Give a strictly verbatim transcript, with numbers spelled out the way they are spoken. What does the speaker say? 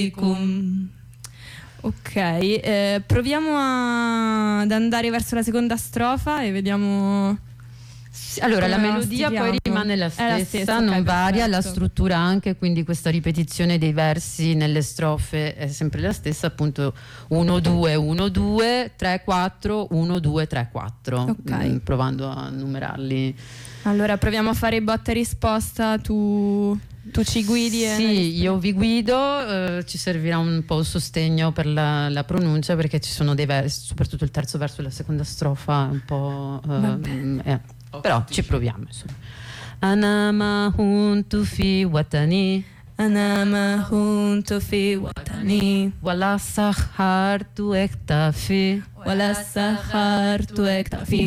Ok, eh, proviamo a- ad andare verso la seconda strofa e vediamo. Allora, la come melodia poi stiamo. rimane la È stessa, la stessa, non ok, varia, la perfetto. struttura anche, quindi questa ripetizione dei versi nelle strofe è sempre la stessa, appunto uno due uno due tre quattro uno due tre quattro, Ok. mm, provando a numerarli. Allora proviamo a fare botta e risposta, tu, tu ci guidi e noi Sì, rispondiamo. io vi guido, eh, ci servirà un po' il sostegno per la, la pronuncia, perché ci sono dei versi, soprattutto il terzo verso e la seconda strofa, un po'... eh, eh, però ci proviamo, insomma. Anama huntu fi watani أنا ما كنت في وطني wala sahartu ektafi ولا سخرت أكتفي